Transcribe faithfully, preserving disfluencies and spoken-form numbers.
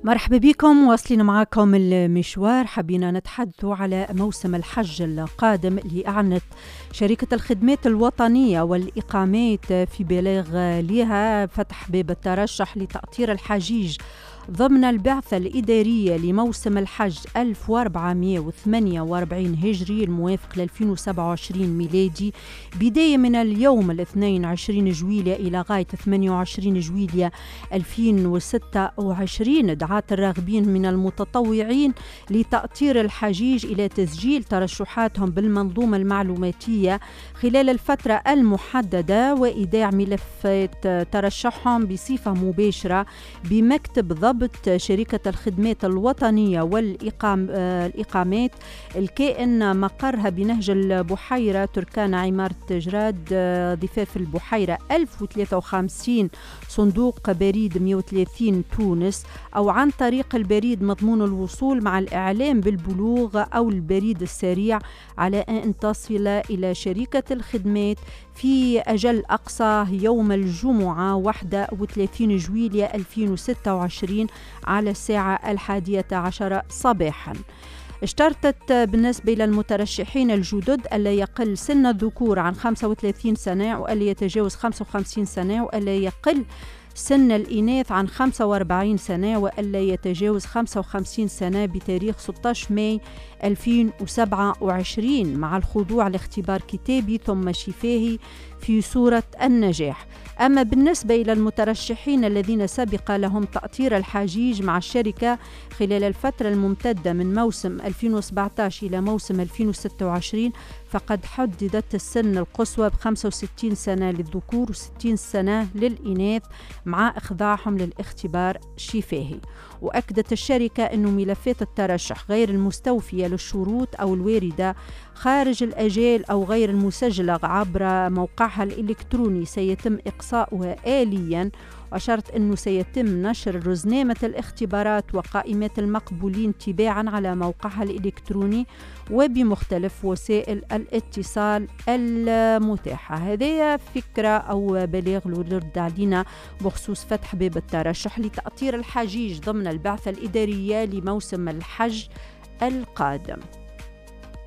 مرحبا بكم، واصلين معكم المشوار. حبينا نتحدث على موسم الحج القادم اللي أعلنت شركة الخدمات الوطنية والإقامات في بلاغ لها فتح باب الترشح لتأطير الحجيج ضمن البعثة الإدارية لموسم الحج ألف وأربعمائة وثمانية وأربعين هجري الموافق ل ألفين وسبعة وعشرين ميلادي، بداية من اليوم الاثنين وعشرين جويلية إلى غاية ثمانية وعشرين جويلية ألفين وستة وعشرين. دعت الراغبين من المتطوعين لتأطير الحجيج إلى تسجيل ترشحاتهم بالمنظومة المعلوماتية خلال الفترة المحددة وإيداع ملفات ترشحهم بصفة مباشرة بمكتب ضبط شركة الخدمات الوطنية والإقامات الكائن مقرها بنهج البحيرة تركان عمارة جراد ضفاف البحيرة ألف وثلاثة وخمسين صندوق بريد مئة وثلاثين تونس، أو عن طريق البريد مضمون الوصول مع الإعلام بالبلوغ أو البريد السريع على أن تصل إلى شركة الخدمات في أجل أقصى يوم الجمعة واحد وثلاثين جويلية ألفين وستة وعشرين على الساعة الحادية عشرة صباحاً. اشترطت بالنسبة إلى المترشحين الجدد ألا يقل سن الذكور عن خمسة وثلاثين سنة وألا يتجاوز خمسة وخمسين سنة، وألا يقل سن الإناث عن خمسة وأربعين سنة وألا يتجاوز خمسة وخمسين سنة بتاريخ ستة عشر ماي ألفين وسبعة وعشرين، مع الخضوع لاختبار كتابي ثم شفاهي في صورة النجاح. أما بالنسبة إلى المترشحين الذين سبق لهم تأطير الحجيج مع الشركة خلال الفترة الممتدة من موسم ألفين وسبعة عشر إلى موسم ألفين وستة وعشرين، فقد حددت السن القصوى ب خمسة وستين سنة للذكور وستين سنة للإناث مع إخضاعهم للاختبار الشفاهي. وأكدت الشركة أن ملفات الترشح غير المستوفية للشروط أو الواردة خارج الأجال أو غير المسجلة عبر موقعها الإلكتروني سيتم إقصاؤها آلياً، وأشرت أنه سيتم نشر رزنامة الاختبارات وقائمات المقبولين تباعاً على موقعها الإلكتروني وبمختلف وسائل الاتصال المتاحة. هذه فكرة أو بلاغ الورد علينا بخصوص فتح باب الترشح لتأطير الحجيج ضمن البعثة الإدارية لموسم الحج القادم.